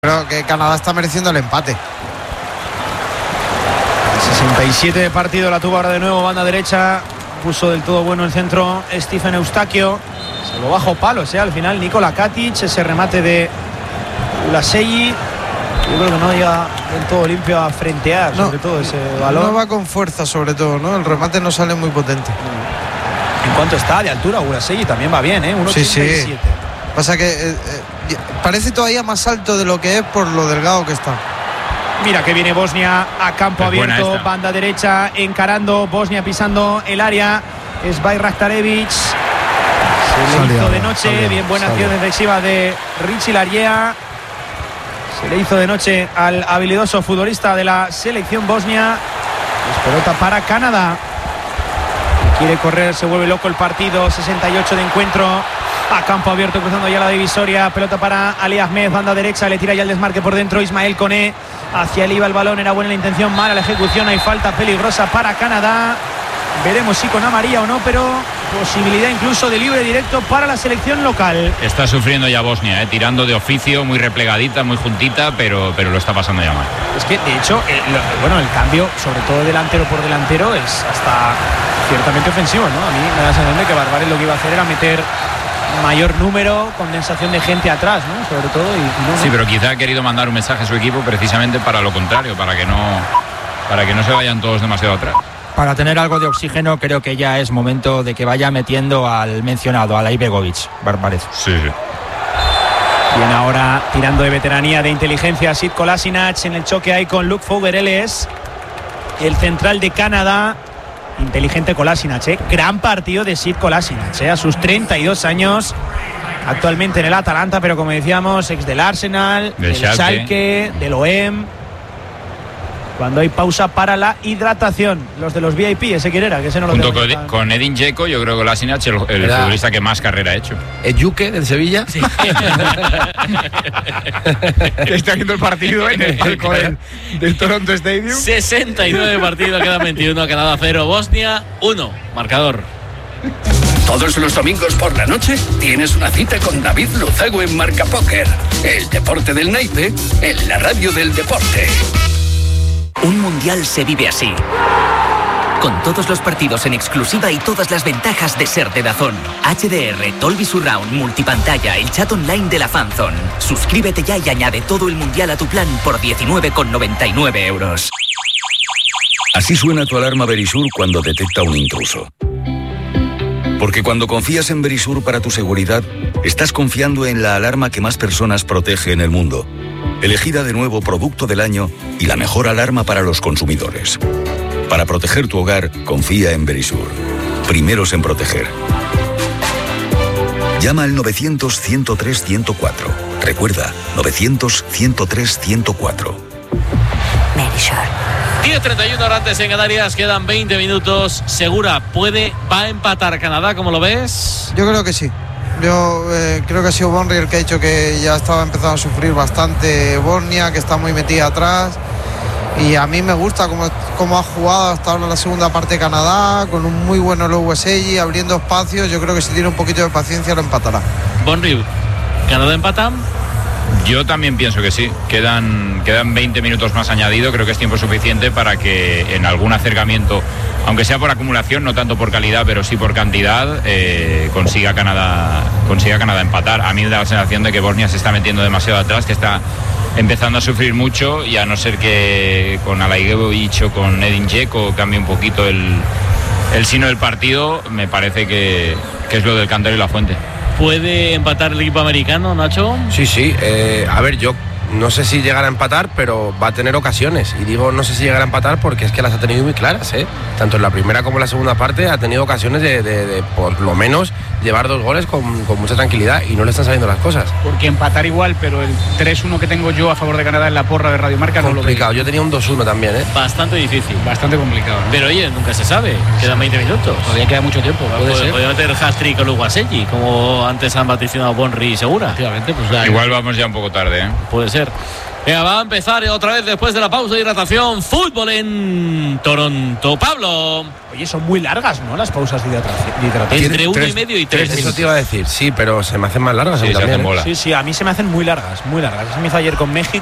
Creo que Canadá está mereciendo el empate. 67 de partido, la tuvo ahora de nuevo, banda derecha. Puso del todo bueno el centro Stephen Eustaquio. Se lo bajo palos, al final Nikola Katic. Ese remate de Ulaseyi. Yo creo que no llega del todo limpio a frentear, sobre todo ese balón. No va con fuerza, sobre todo, ¿no? El remate no sale muy potente. En cuanto está de altura, Ulaseyi también va bien, 1,87. Sí. Pasa que parece todavía más alto de lo que es por lo delgado que está. Mira que viene Bosnia a campo abierto, banda derecha, encarando, Bosnia pisando el área. Es Bayraktarevic. Se le hizo de noche, bien buena acción defensiva de Richie Larriea. Se le hizo de noche al habilidoso futbolista de la selección bosnia. Es pelota para Canadá. Quiere correr, se vuelve loco el partido. 68 de encuentro. A campo abierto, cruzando ya la divisoria. Pelota para Ali Ahmed, banda derecha. Le tira ya el desmarque por dentro Ismael Koné. Hacia él iba el balón, era buena la intención, mala la ejecución. Hay falta peligrosa para Canadá. Veremos si con amarilla o no, pero posibilidad incluso de libre directo para la selección local. Está sufriendo ya Bosnia, tirando de oficio, muy replegadita, muy juntita, pero lo está pasando ya mal. Es que, de hecho, el cambio, sobre todo delantero por delantero, es hasta ciertamente ofensivo, ¿no? A mí me da la sensación de que Barbares lo que iba a hacer era meter mayor número, condensación de gente atrás, ¿no? Sobre todo Sí, pero quizá ha querido mandar un mensaje a su equipo precisamente para lo contrario, para que no se vayan todos demasiado atrás. Para tener algo de oxígeno, creo que ya es momento de que vaya metiendo al mencionado, a Ibegovic, Barbares. Sí. Bien, ahora tirando de veteranía, de inteligencia, Sid Kolasinac en el choque ahí con Luke Foguereles, el central de Canadá. Inteligente Kolasinac, gran partido de Sid Kolasinac, a sus 32 años, actualmente en el Atalanta, pero como decíamos, ex del Arsenal, del Schalke, del OM. Cuando hay pausa para la hidratación, los de los VIP, ese quién era, que ese no lo junto con Edin Dzeko, yo creo que Kolasinac el futbolista que más carrera ha hecho. ¿El Yuke del Sevilla? Sí. Está viendo el partido en el palco del Toronto Stadium. 69 partidos, quedan 21, Canadá 0, Bosnia 1, marcador. Todos los domingos por la noche tienes una cita con David Luzago en Marca Póker, el deporte del naipe en la radio del deporte. Un mundial se vive así, con todos los partidos en exclusiva y todas las ventajas de ser de DAZN. HDR, Dolby Surround, multipantalla, el chat online de la Fanzone. Suscríbete ya y añade todo el mundial a tu plan por 19,99 €. Así suena tu alarma Verisur cuando detecta un intruso. Porque cuando confías en Verisur para tu seguridad, estás confiando en la alarma que más personas protege en el mundo. Elegida de nuevo producto del año y la mejor alarma para los consumidores. Para proteger tu hogar, confía en Verisur. Primeros en proteger. Llama al 900-103-104. Recuerda, 900-103-104. Verisur. 10:31 horas antes en Canarias, quedan 20 minutos. Segura, va a empatar Canadá, ¿cómo lo ves? Yo creo que sí. Yo creo que ha sido Bonri el que ha dicho que ya estaba empezando a sufrir bastante Bosnia, que está muy metida atrás. Y a mí me gusta cómo ha jugado hasta ahora la segunda parte de Canadá, con un muy bueno Ulaseyi, abriendo espacios. Yo creo que si tiene un poquito de paciencia lo empatará. Bonri, ¿Canadá empata? Yo también pienso que sí. Quedan 20 minutos más añadido. Creo que es tiempo suficiente para que en algún acercamiento, aunque sea por acumulación, no tanto por calidad, pero sí por cantidad, consiga Canadá empatar. A mí me da la sensación de que Bosnia se está metiendo demasiado atrás, que está empezando a sufrir mucho, y a no ser que con Alaigevovic o con Edin Dzeko cambie un poquito el sino del partido, me parece que es lo del Cantero y la Fuente. ¿Puede empatar el equipo americano, Nacho? Sí. A ver, yo no sé si llegará a empatar, pero va a tener ocasiones. Y digo no sé si llegará a empatar porque es que las ha tenido muy claras, Tanto en la primera como en la segunda parte ha tenido ocasiones de por lo menos llevar 2 goles con mucha tranquilidad, y no le están saliendo las cosas. Porque empatar igual, pero el 3-1 que tengo yo a favor de Canadá en la porra de Radio Marca no lo veo. Yo tenía un 2-1 también, Bastante difícil. Bastante complicado, ¿no? Pero oye, nunca se sabe. Quedan 20 minutos. Todavía queda mucho tiempo. Puede meter hat-trick con Ulaseyi, como antes han vaticinado Bonri y Segura. Efectivamente, pues igual vamos ya un poco tarde, Puede ser. ser. Va a empezar otra vez después de la pausa de hidratación. Fútbol en Toronto. Pablo. Oye, son muy largas, ¿no? Las pausas de hidratación. Entre 1,5 y 3 minutos. Eso te iba a decir, sí, pero se me hacen más largas. Sí, también, sí, a mí se me hacen muy largas, muy largas. Eso me hizo ayer con México.